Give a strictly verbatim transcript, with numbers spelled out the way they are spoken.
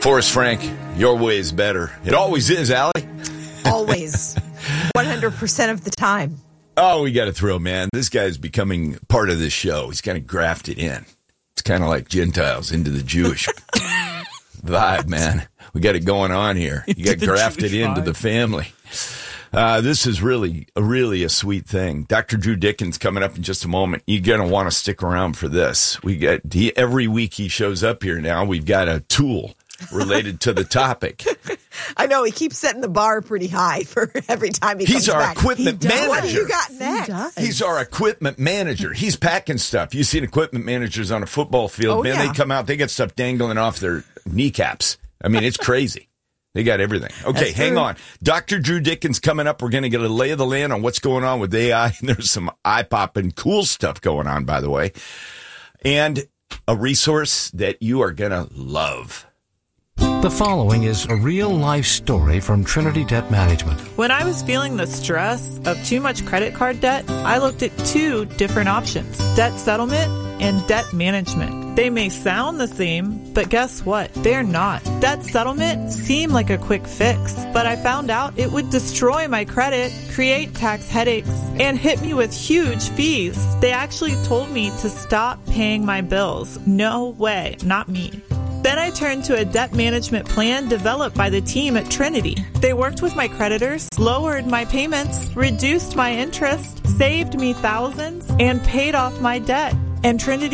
Forrest Frank, your way is better. It always is, Allie. Always. one hundred percent of the time. Oh, we got to throw, man. This guy's becoming part of this show. He's kind of grafted in. It's kind of like Gentiles into the Jewish vibe, man. We got it going on here. You got grafted into the family. Uh, this is really, really a sweet thing. Doctor Drew Dickens coming up in just a moment. You're going to want to stick around for this. We get he, every week he shows up here now. We've got a tool related to the topic. I know he keeps setting the bar pretty high for every time he He's comes our back. equipment manager. What do you got next? He He's our equipment manager. He's packing stuff. You've seen equipment managers on a football field. Oh, man, yeah. they come out, they got stuff dangling off their kneecaps. I mean, it's crazy. They got everything. Okay, That's hang true. on. Doctor Drew Dickens coming up. We're going to get a lay of the land on what's going on with A I. And there's some eye-popping cool stuff going on, by the way. And a resource that you are going to love. The following is a real-life story from Trinity Debt Management. When I was feeling the stress of too much credit card debt, I looked at two different options, debt settlement and debt management. They may sound the same, but guess what? They're not. Debt settlement seemed like a quick fix, but I found out it would destroy my credit, create tax headaches, and hit me with huge fees. They actually told me to stop paying my bills. No way, not me. Then I turned to a debt management plan developed by the team at Trinity. They worked with my creditors, lowered my payments, reduced my interest, saved me thousands, and paid off my debt. And Trinity